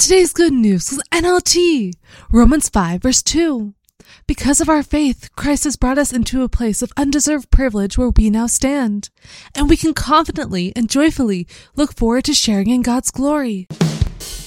today's good news is NLT, Romans 5 verse 2. Because of our faith, Christ has brought us into a place of undeserved privilege where we now stand, and we can confidently and joyfully look forward to sharing in God's glory.